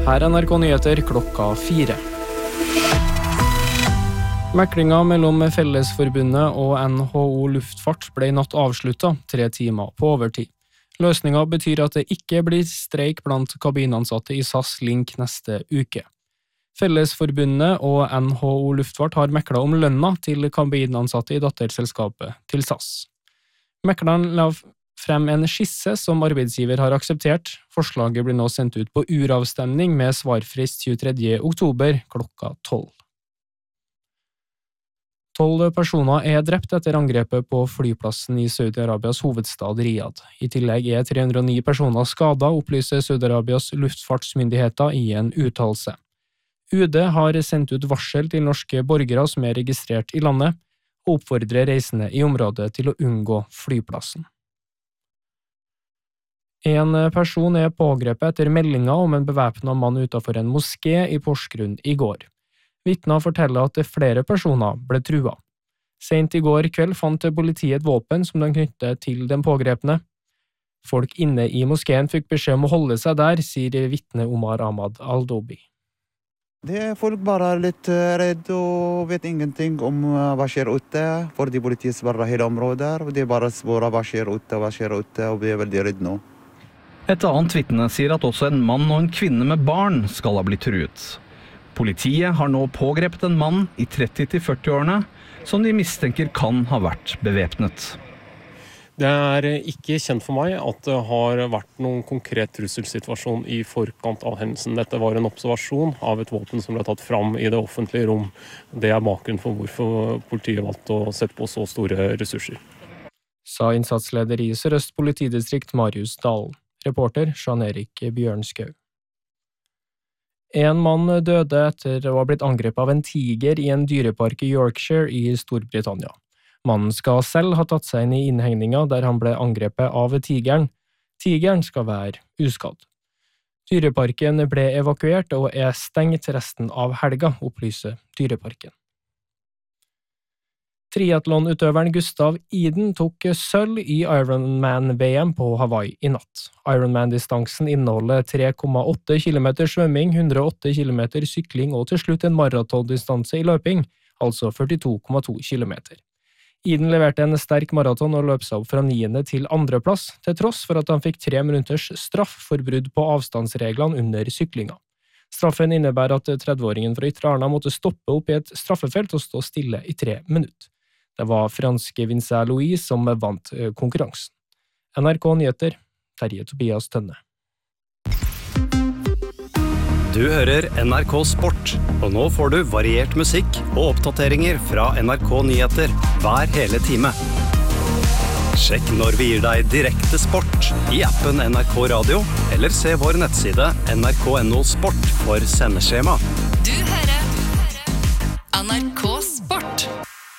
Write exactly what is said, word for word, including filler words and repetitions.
Her er N R K Nyheter klokka fire. Meklinga mellom Fellesforbundet og N H O Luftfart ble i natt avsluttet, tre timer på overtid. Løsningen betyr at det ikke blir streik blant kabinansatte i S A S Link neste uke. Fellesforbundet og N H O Luftfart har meklet om lønna til kabinansatte i datterselskapet til S A S. Mekleren la frem en skisse som arbeidsgiver har akseptert. Forslaget blir nå sendt ut på uravstemning med svarfrist tjuetredje oktober klokka tolv. Tolv personer er drept etter angrepet på flyplassen i Saudi-Arabias hovedstad Riyadh. I tillegg er tre hundre og ni personer skadet, opplyser Saudi-Arabias luftfartsmyndigheter i en uttalelse. U D har sendt ut varsel til norske borgere som er registrert i landet, og oppfordrer reisende i området til å unngå flyplassen. En person er pågrepet etter meldinger om en bevæpnet mann utenfor en moské i Porsgrunn i går. Vitner forteller at flere personer ble trua. Sent i går kveld fant politiet et våpen som de knyttet til den pågrepne. Folk inne i moskeen fikk beskjed om å holde seg der, sier vitne Omar Ahmad Al-Dobi. Det er folk bare litt redd og vet ingenting om hva skjer ute, fordi politiet svarer hele området, og de bare spør hva skjer ute, hva skjer ute, og vi er veldig redd nå. Et annet vitne sier at også en mann og en kvinne med barn skal ha blitt truet. Politiet har nå pågrepet en mann i tretti til førti-årene, som de mistenker kan ha vært bevæpnet. Det er ikke kjent for meg at det har vært noen konkret trusselsituasjon i forkant av hendelsen. Dette var en observasjon av et våpen som ble tatt fram i det offentlige rom. Det er bakgrunnen for hvorfor politiet valgte å sette på så store ressurser. Sa innsatsleder i Sør-Øst politidistrikt Marius Dalen. Reporter Jean-Erik Bjørnskau. En mann døde etter å ha blitt angrepet av en tiger i en dyrepark i Yorkshire i Storbritannia. Mannen skal selv ha tatt seg inn i innhegninga der han ble angrepet av tigeren. Tigeren skal være uskadd. Dyreparken ble evakuert og er stengt resten av helga, opplyser Dyreparken. Triathlon-utøveren Gustav Iden tok sølv i Ironman-V M på Hawaii i natt. Ironman-distansen inneholder tre komma åtte kilometer svømming, hundre og åtte kilometer sykling og til slutt en maratondistanse i løping, altså førtito komma to kilometer. Iden leverte en sterk maraton og løp seg opp fra niende til andreplass, til tross for at han fikk tre minutters straff for brudd på avstandsreglene under syklinga. Straffen innebærer at trettiåringen fra Ytre Arna måtte stoppe opp i et straffefelt og stå stille i tre minutter. Det var franske Vincent Louis som vant konkurransen. N R K Nyheter, Terje Tobias Tønne. Du hører N R K Sport, og nå får du variert musikk og oppdateringer fra N R K Nyheter hver hele time. Sjekk når vi gir deg direkte sport i appen N R K Radio, eller se vår nettside N R K punktum N O Sport for sendeskjema. Du hører N R K Sport.